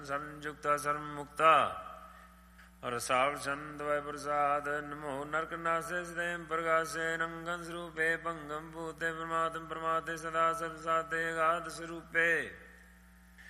ਸੰਯੁਕਤਾ ਸਰਮ ਮੁਕਤਾ ਰਸਾਵ ਛੰਦ ਵੈ ਪ੍ਰਸਾਦ ਨਮੋ ਨਰਕ ਨਾਸੇ ਸਦੇਮ ਪ੍ਰਗਾਸੇ ਰੰਗਨ ਸਰੂਪੇ ਭੰਗਮ ਭੂਤੇ ਪਰਮਾਤਮ ਪਰਮਾਤੇ ਸਦਾ ਸਤ ਸਾਤੇ ਗਾਧ ਸਰੂਪੇ